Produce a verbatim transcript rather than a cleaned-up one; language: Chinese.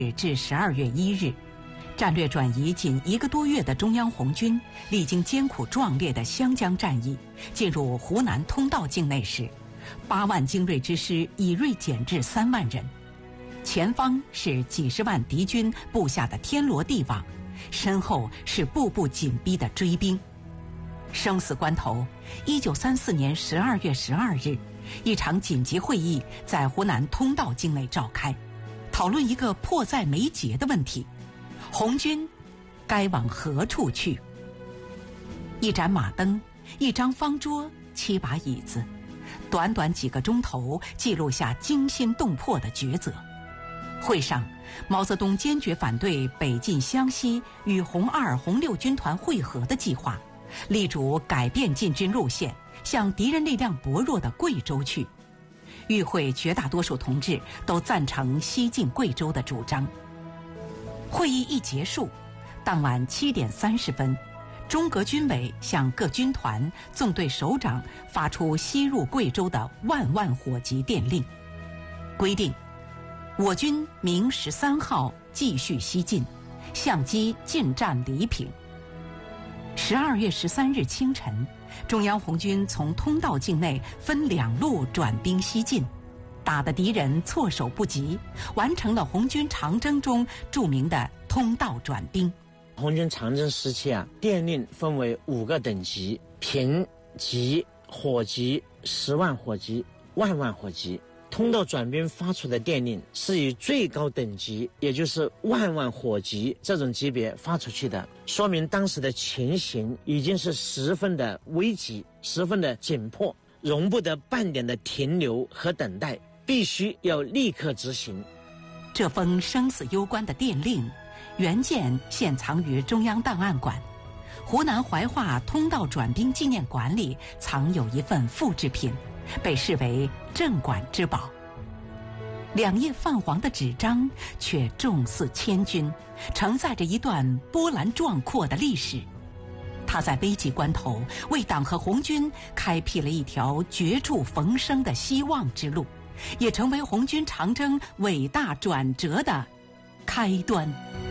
至十二月一日，战略转移仅一个多月的中央红军，历经艰苦壮烈的湘江战役，进入湖南通道境内时，八万精锐之师以锐减至三万人，前方是几十万敌军布下的天罗地网，身后是步步紧逼的追兵。生死关头，一九三四年十二月十二日，一场紧急会议在湖南通道境内召开，讨论一个迫在眉睫的问题：红军该往何处去？一盏马灯，一张方桌，七把椅子，短短几个钟头，记录下惊心动魄的抉择。会上，毛泽东坚决反对北进湘西与红二、红六军团会合的计划，力主改变进军路线，向敌人力量薄弱的贵州去。与会绝大多数同志都赞成西进贵州的主张。会议一结束，当晚七点三十分，中革军委向各军团、纵队首长发出西入贵州的万万火急电令，规定我军明十三号继续西进，相机进占黎平。十二月十三日清晨，中央红军从通道境内分两路转兵西进，打得敌人措手不及，完成了红军长征中著名的通道转兵。 红军长征时期啊，电令分为五个等级：平级、火级、十万火级、万万火级。通道转兵发出的电令是以最高等级，也就是万万火急这种级别发出去的，说明当时的情形已经是十分的危急，十分的紧迫，容不得半点的停留和等待，必须要立刻执行。 这封生死攸关的电令原件现藏于中央档案馆，湖南怀化通道转兵纪念馆里藏有一份复制品，被视为镇馆之宝。两页泛黄的纸张却重似千钧，承载着一段波澜壮阔的历史。它在危急关头为党和红军开辟了一条绝处逢生的希望之路，也成为红军长征伟大转折的开端。